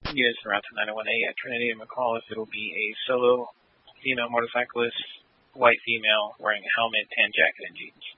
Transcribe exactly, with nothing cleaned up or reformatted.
units in Route nine oh one A at Trinity and McAuliffe. It will be a solo female motorcyclist, white female, wearing a helmet, tan jacket, and jeans.